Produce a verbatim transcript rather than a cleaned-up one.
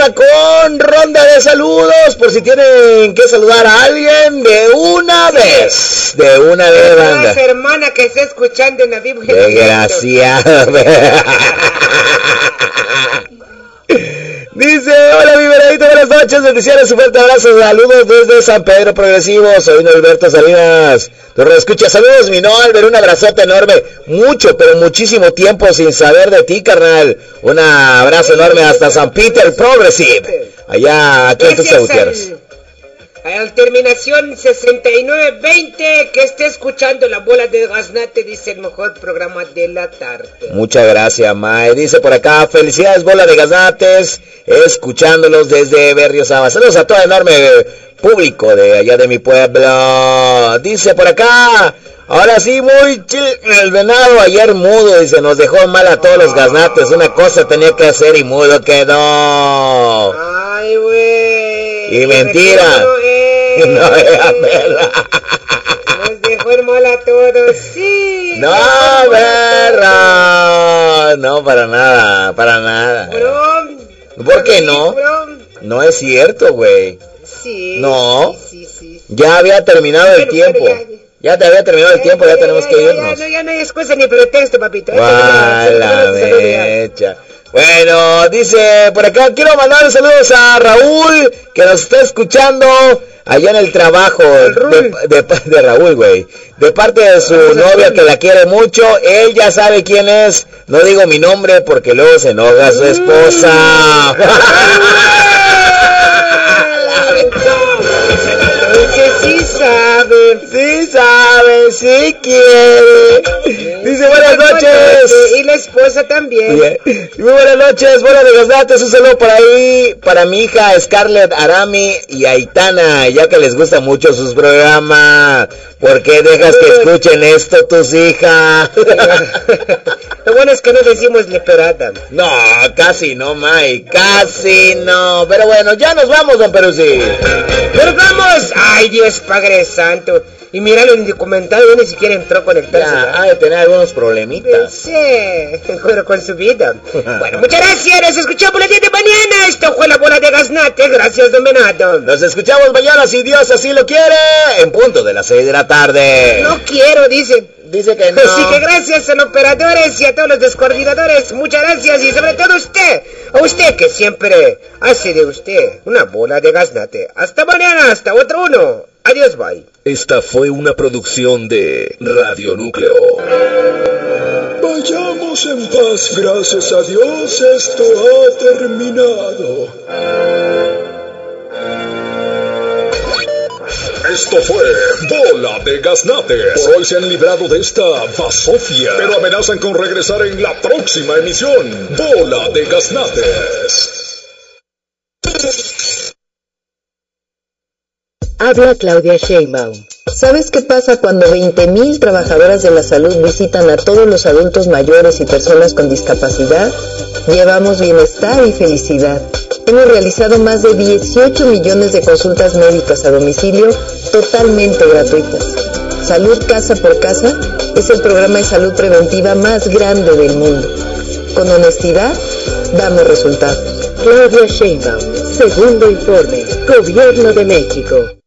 ahora con ronda de saludos, por si tienen que saludar a alguien de una vez. De una vez, banda. Esa hermana que está escuchando en la Biblia. Desgraciado. Dice, hola mi veradito, buenas noches, bendiciones, un fuerte abrazo, saludos desde San Pedro Progresivo, soy Norberto Salinas, tu escucha, saludos mi Norber, un abrazote enorme, mucho, pero muchísimo tiempo sin saber de ti, carnal, un abrazo enorme hasta San Peter Progressive, allá aquí en Tuxtla Gutiérrez. Al terminación sesenta y nueve veinte, que esté escuchando la bola de Gaznate, dice el mejor programa de la tarde. Muchas gracias, Mae. Dice por acá, felicidades bola de Gaznates, escuchándolos desde Berriozábal. Saludos a todo el enorme público de allá de mi pueblo. Dice por acá, ahora sí, muy chill, el venado ayer mudo, dice, nos dejó mal a todos los Gaznates, una cosa tenía que hacer y mudo quedó. Ay, güey. Y mentira. No era verdad. Nos dejó el mal a todos, sí. No, verdad. No, para nada, para nada. Bro. ¿Por qué no? Bro. No es cierto, güey. Sí. No. Sí, sí, sí. Ya había terminado el Pero, tiempo. pero ya, ya te había terminado el tiempo, ya tenemos que irnos. Ya, ya, ya no hay excusa ni pretexto, papito. ¡Ah, la mecha! Bueno, dice por acá, quiero mandar saludos a Raúl, que nos está escuchando allá en el trabajo de, de, de Raúl, güey. De parte de su novia que la quiere mucho, él ya sabe quién es. No digo mi nombre porque luego se enoja su esposa. Que sí sabe, sí sabe, sí quiere. Dice buenas noches. Y la esposa también. Muy buenas noches, buenas de Gaznates, un saludo por ahí para mi hija Scarlett Arami y Aitana, ya que les gusta mucho sus programas. ¿Por qué dejas que escuchen esto tus hijas? Lo bueno es que no decimos leperada. No, casi no, Mike, casi no. Pero bueno, ya nos vamos, don Peruzzi. ¡Nos vamos! ¡Ay, Dios Padre Santo! Y míralo en el documental, ni siquiera entró a conectarse. Ya, ha de tener algunos problemitas. Sí, pero con su vida. Bueno, muchas gracias, nos escuchamos el día de mañana. Esto fue la bola de Gaznate, gracias, don Venado. Nos escuchamos mañana, si Dios así lo quiere, en punto de las seis de la tarde. No quiero, dice. Dice que no. Así que gracias a los operadores y a todos los descoordinadores, muchas gracias, y sobre todo a usted, a usted que siempre hace de usted una bola de Gaznate. Hasta mañana, hasta otro uno. Adiós, bye. Esta fue una producción de Radio Núcleo. Vayamos en paz, gracias a Dios, esto ha terminado. Esto fue Bola de Gaznates. Por hoy se han librado de esta basofia, pero amenazan con regresar en la próxima emisión. Bola de Gaznates. Habla Claudia Sheinbaum. ¿Sabes qué pasa cuando veinte mil trabajadoras de la salud visitan a todos los adultos mayores y personas con discapacidad? Llevamos bienestar y felicidad. Hemos realizado más de dieciocho millones de consultas médicas a domicilio totalmente gratuitas. Salud Casa por Casa es el programa de salud preventiva más grande del mundo. Con honestidad, damos resultados. Claudia Sheinbaum, segundo informe, Gobierno de México.